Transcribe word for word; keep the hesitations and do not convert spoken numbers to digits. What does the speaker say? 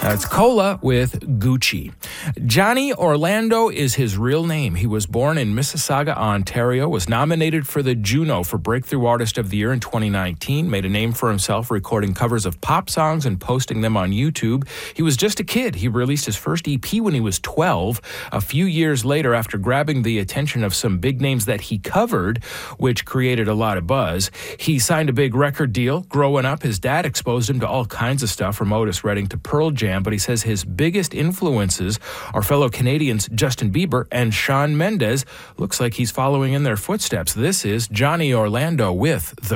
That's Cola with Gucci. Johnny Orlando is his real name. He was born in Mississauga, Ontario, was nominated for the Juno for Breakthrough Artist of the Year in twenty nineteen, made a name for himself recording covers of pop songs and posting them on YouTube. He was just a kid. He released his first E P when he was twelve. A few years later, after grabbing the attention of some big names that he covered, which created a lot of buzz, he signed a big record deal. Growing up, his dad exposed him to all kinds of stuff, from Otis Redding to Pearl Jam, but he says his biggest influences are fellow Canadians Justin Bieber and Shawn Mendes. Looks like he's following in their footsteps. This is Johnny Orlando with the